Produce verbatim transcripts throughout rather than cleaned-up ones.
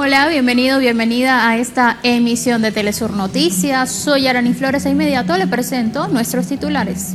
Hola, bienvenido, bienvenida a esta emisión de Telesur Noticias. Soy Arani Flores e inmediato le presento nuestros titulares.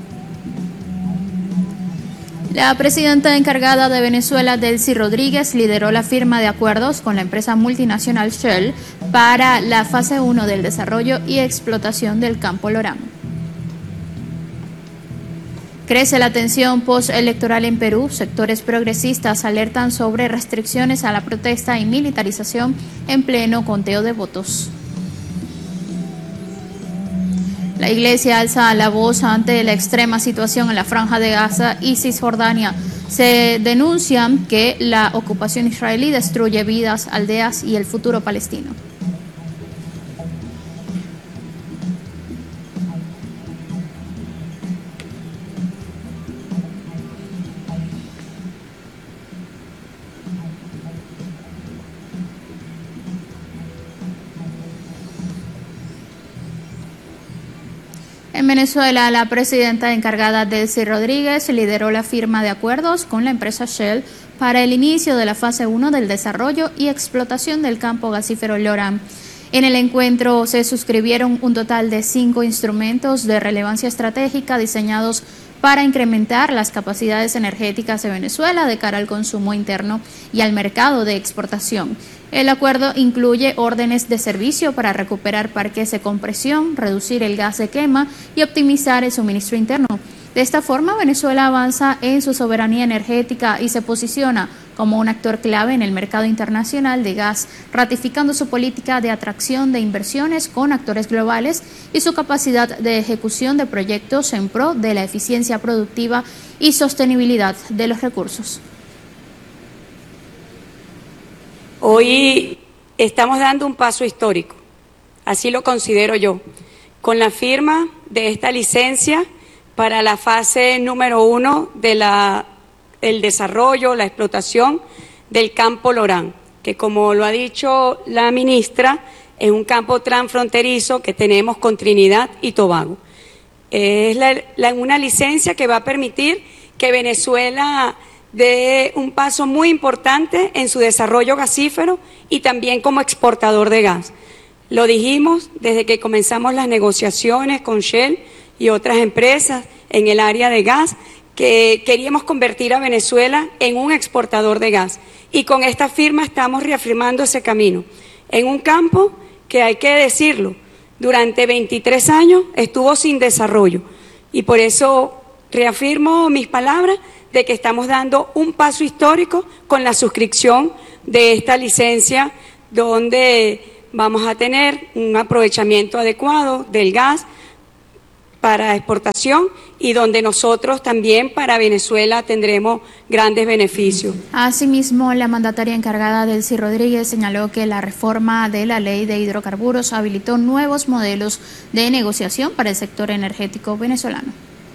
La presidenta encargada de Venezuela, Delcy Rodríguez, lideró la firma de acuerdos con la empresa multinacional Shell para la fase uno del desarrollo y explotación del campo Lorán. Crece la tensión postelectoral en Perú. Sectores progresistas alertan sobre restricciones a la protesta y militarización en pleno conteo de votos. La Iglesia alza la voz ante la extrema situación en la Franja de Gaza y Cisjordania. Se denuncian que la ocupación israelí destruye vidas, aldeas y el futuro palestino. En Venezuela, la presidenta encargada, Delcy Rodríguez, lideró la firma de acuerdos con la empresa Shell para el inicio de la fase uno del desarrollo y explotación del campo gasífero Lorán. En el encuentro se suscribieron un total de cinco instrumentos de relevancia estratégica diseñados para incrementar las capacidades energéticas de Venezuela de cara al consumo interno y al mercado de exportación. El acuerdo incluye órdenes de servicio para recuperar parques de compresión, reducir el gas de quema y optimizar el suministro interno. De esta forma, Venezuela avanza en su soberanía energética y se posiciona como un actor clave en el mercado internacional de gas, ratificando su política de atracción de inversiones con actores globales y su capacidad de ejecución de proyectos en pro de la eficiencia productiva y sostenibilidad de los recursos. Hoy estamos dando un paso histórico, así lo considero yo, con la firma de esta licencia para la fase número uno de la, el desarrollo, la explotación del campo Lorán, que como lo ha dicho la ministra, es un campo transfronterizo que tenemos con Trinidad y Tobago. Es la, la, una licencia que va a permitir que Venezuela dé un paso muy importante en su desarrollo gasífero y también como exportador de gas. Lo dijimos desde que comenzamos las negociaciones con Shell y otras empresas en el área de gas, que queríamos convertir a Venezuela en un exportador de gas. Y con esta firma estamos reafirmando ese camino, en un campo que, hay que decirlo, durante veintitrés años estuvo sin desarrollo. Y por eso reafirmo mis palabras de que estamos dando un paso histórico con la suscripción de esta licencia, donde vamos a tener un aprovechamiento adecuado del gas para exportación y donde nosotros también para Venezuela tendremos grandes beneficios. Asimismo, la mandataria encargada, Delcy Rodríguez, señaló que la reforma de la ley de hidrocarburos habilitó nuevos modelos de negociación para el sector energético venezolano.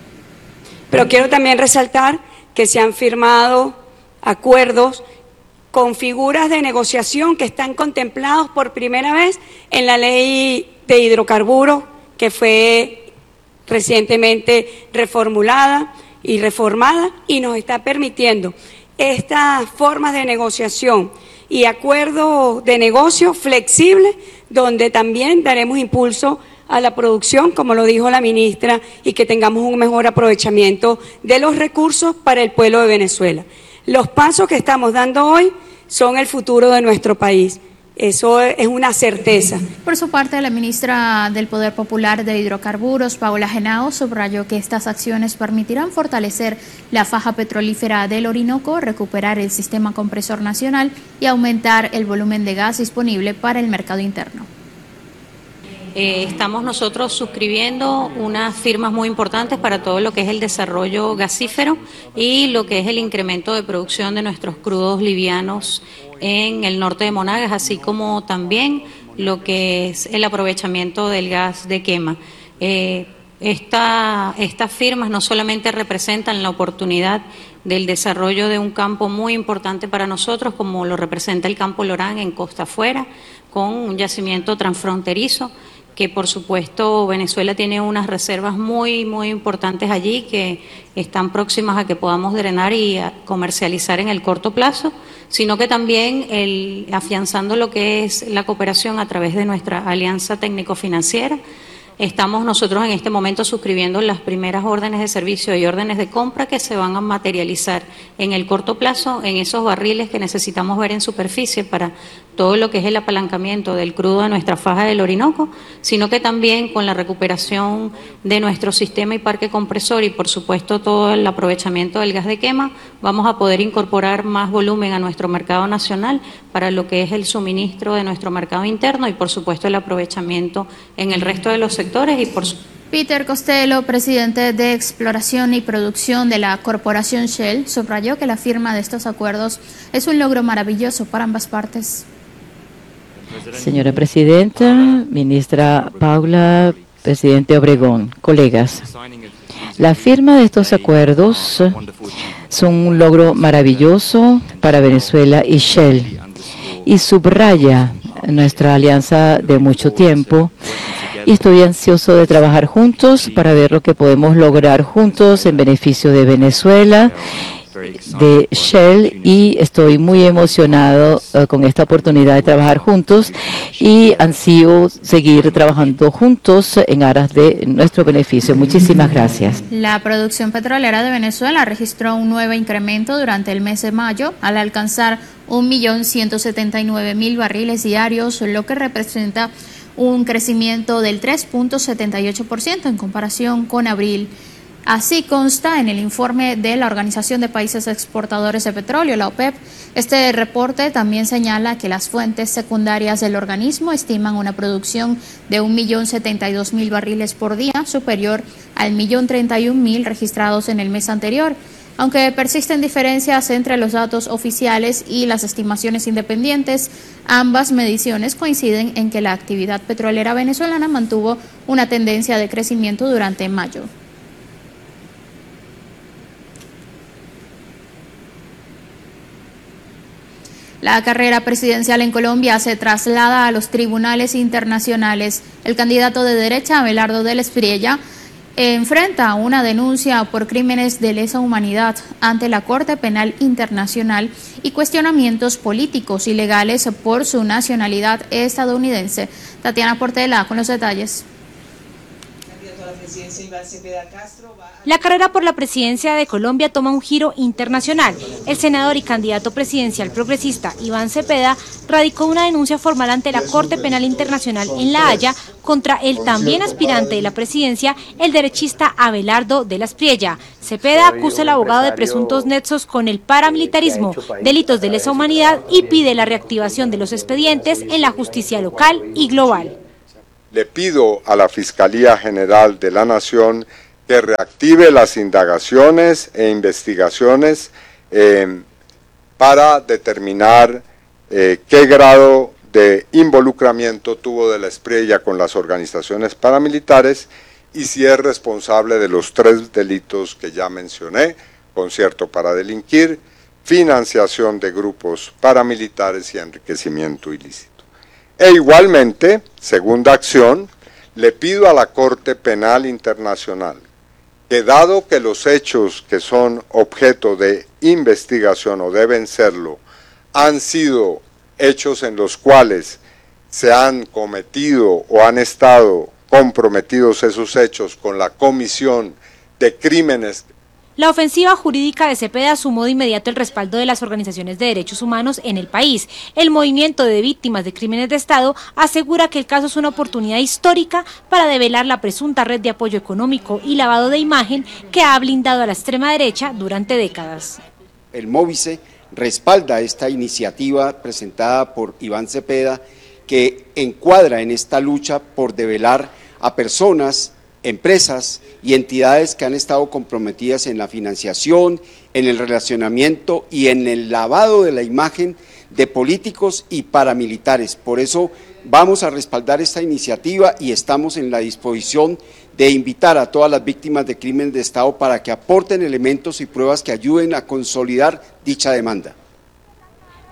Pero quiero también resaltar que se han firmado acuerdos con figuras de negociación que están contemplados por primera vez en la ley de hidrocarburos, que fue recientemente reformulada y reformada y nos está permitiendo estas formas de negociación y acuerdos de negocio flexibles, donde también daremos impulso a la producción, como lo dijo la ministra, y que tengamos un mejor aprovechamiento de los recursos para el pueblo de Venezuela. Los pasos que estamos dando hoy son el futuro de nuestro país. Eso es una certeza. Por su parte, la ministra del Poder Popular de Hidrocarburos, Paola Henao, subrayó que estas acciones permitirán fortalecer la faja petrolífera del Orinoco, recuperar el sistema compresor nacional y aumentar el volumen de gas disponible para el mercado interno. Eh, estamos nosotros suscribiendo unas firmas muy importantes para todo lo que es el desarrollo gasífero y lo que es el incremento de producción de nuestros crudos livianos en el norte de Monagas, así como también lo que es el aprovechamiento del gas de quema. Eh, esta, estas firmas no solamente representan la oportunidad del desarrollo de un campo muy importante para nosotros, como lo representa el campo Lorán en Costa Afuera, con un yacimiento transfronterizo, que por supuesto Venezuela tiene unas reservas muy, muy importantes allí que están próximas a que podamos drenar y a comercializar en el corto plazo, sino que también el, afianzando lo que es la cooperación a través de nuestra alianza técnico-financiera. Estamos nosotros en este momento suscribiendo las primeras órdenes de servicio y órdenes de compra que se van a materializar en el corto plazo en esos barriles que necesitamos ver en superficie para todo lo que es el apalancamiento del crudo de nuestra faja del Orinoco, sino que también con la recuperación de nuestro sistema y parque compresor y por supuesto todo el aprovechamiento del gas de quema, vamos a poder incorporar más volumen a nuestro mercado nacional para lo que es el suministro de nuestro mercado interno y por supuesto el aprovechamiento en el resto de los sectores y por su Peter Costello, presidente de Exploración y Producción de la Corporación Shell, subrayó que la firma de estos acuerdos es un logro maravilloso para ambas partes. Señora Presidenta, Ministra Paula, Presidente Obregón, colegas, la firma de estos acuerdos son un logro maravilloso para Venezuela y Shell y subraya nuestra alianza de mucho tiempo. Y estoy ansioso de trabajar juntos para ver lo que podemos lograr juntos en beneficio de Venezuela, de Shell, y estoy muy emocionado uh, con esta oportunidad de trabajar juntos y ansío seguir trabajando juntos en aras de nuestro beneficio. Muchísimas gracias. La producción petrolera de Venezuela registró un nuevo incremento durante el mes de mayo al alcanzar un millón ciento setenta y nueve mil barriles diarios, lo que representa un crecimiento del tres punto setenta y ocho por ciento en comparación con abril. Así consta en el informe de la Organización de Países Exportadores de Petróleo, la OPEP. Este reporte también señala que las fuentes secundarias del organismo estiman una producción de un millón setenta y dos mil barriles por día, superior al millón treinta y un mil registrados en el mes anterior. Aunque persisten diferencias entre los datos oficiales y las estimaciones independientes, ambas mediciones coinciden en que la actividad petrolera venezolana mantuvo una tendencia de crecimiento durante mayo. La carrera presidencial en Colombia se traslada a los tribunales internacionales. El candidato de derecha, Abelardo del Espriella, enfrenta una denuncia por crímenes de lesa humanidad ante la Corte Penal Internacional y cuestionamientos políticos y legales por su nacionalidad estadounidense. Tatiana Portela con los detalles. La carrera por la presidencia de Colombia toma un giro internacional. El senador y candidato presidencial progresista Iván Cepeda radicó una denuncia formal ante la Corte Penal Internacional en La Haya contra el también aspirante de la presidencia, el derechista Abelardo de la Espriella. Cepeda acusa al abogado de presuntos nexos con el paramilitarismo, delitos de lesa humanidad y pide la reactivación de los expedientes en la justicia local y global. Le pido a la Fiscalía General de la Nación que reactive las indagaciones e investigaciones eh, para determinar eh, qué grado de involucramiento tuvo de la Espriella con las organizaciones paramilitares y si es responsable de los tres delitos que ya mencioné: concierto para delinquir, financiación de grupos paramilitares y enriquecimiento ilícito. E igualmente, segunda acción, le pido a la Corte Penal Internacional que, dado que los hechos que son objeto de investigación o deben serlo, han sido hechos en los cuales se han cometido o han estado comprometidos esos hechos con la comisión de crímenes. La ofensiva jurídica de Cepeda sumó de inmediato el respaldo de las organizaciones de derechos humanos en el país. El movimiento de víctimas de crímenes de Estado asegura que el caso es una oportunidad histórica para develar la presunta red de apoyo económico y lavado de imagen que ha blindado a la extrema derecha durante décadas. El Móvice respalda esta iniciativa presentada por Iván Cepeda, que encuadra en esta lucha por develar a personas, empresas y entidades que han estado comprometidas en la financiación, en el relacionamiento y en el lavado de la imagen de políticos y paramilitares. Por eso vamos a respaldar esta iniciativa y estamos en la disposición de invitar a todas las víctimas de crímenes de Estado para que aporten elementos y pruebas que ayuden a consolidar dicha demanda.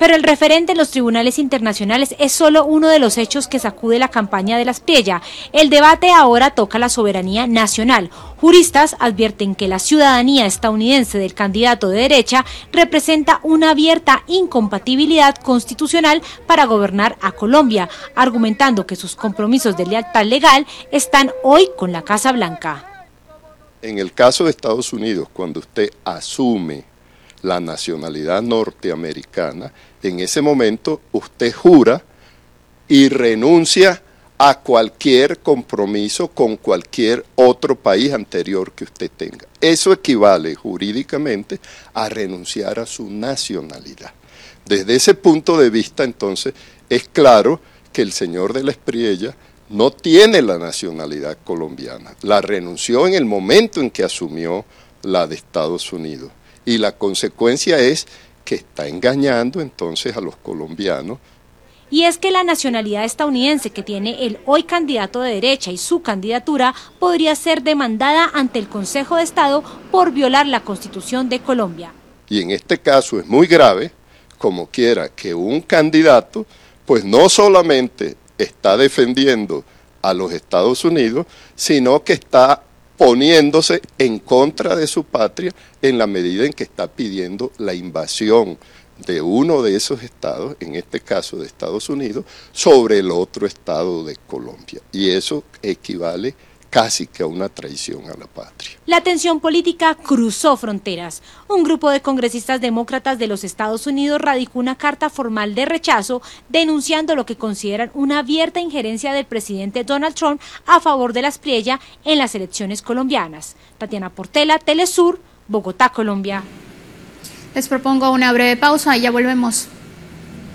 Pero el referente en los tribunales internacionales es solo uno de los hechos que sacude la campaña de la Espriella. El debate ahora toca la soberanía nacional. Juristas advierten que la ciudadanía estadounidense del candidato de derecha representa una abierta incompatibilidad constitucional para gobernar a Colombia, argumentando que sus compromisos de lealtad legal están hoy con la Casa Blanca. En el caso de Estados Unidos, cuando usted asume la nacionalidad norteamericana, en ese momento usted jura y renuncia a cualquier compromiso con cualquier otro país anterior que usted tenga. Eso equivale jurídicamente a renunciar a su nacionalidad. Desde ese punto de vista, entonces, es claro que el señor de la Espriella no tiene la nacionalidad colombiana. La renunció en el momento en que asumió la de Estados Unidos. Y la consecuencia es que está engañando entonces a los colombianos. Y es que la nacionalidad estadounidense que tiene el hoy candidato de derecha y su candidatura podría ser demandada ante el Consejo de Estado por violar la Constitución de Colombia. Y en este caso es muy grave, como quiera, que un candidato pues no solamente está defendiendo a los Estados Unidos, sino que está poniéndose en contra de su patria en la medida en que está pidiendo la invasión de uno de esos estados, en este caso de Estados Unidos, sobre el otro estado de Colombia. Y eso equivale casi que a una traición a la patria. La tensión política cruzó fronteras. Un grupo de congresistas demócratas de los Estados Unidos radicó una carta formal de rechazo denunciando lo que consideran una abierta injerencia del presidente Donald Trump a favor de la Espriella en las elecciones colombianas. Tatiana Portela, Telesur, Bogotá, Colombia. Les propongo una breve pausa y ya volvemos.